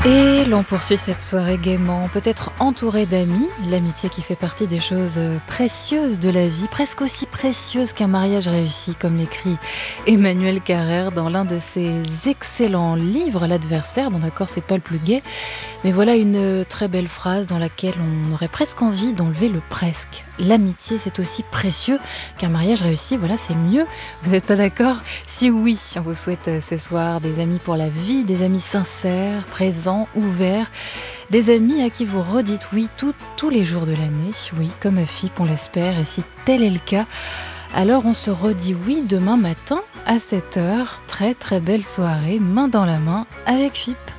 Et l'on poursuit cette soirée gaiement, peut-être entouré d'amis, l'amitié qui fait partie des choses précieuses de la vie, presque aussi précieuses qu'un mariage réussi, comme l'écrit Emmanuel Carrère dans l'un de ses excellents livres, L'Adversaire. Bon d'accord, c'est pas le plus gai, mais voilà une très belle phrase dans laquelle on aurait presque envie d'enlever le presque. L'amitié, c'est aussi précieux qu'un mariage réussi, voilà, c'est mieux. Vous n'êtes pas d'accord? Si oui, on vous souhaite ce soir des amis pour la vie, des amis sincères, présents, ouverts, des amis à qui vous redites oui tous les jours de l'année, oui, comme FIP, on l'espère, et si tel est le cas, alors on se redit oui demain matin à 7h. Très très belle soirée, main dans la main avec FIP.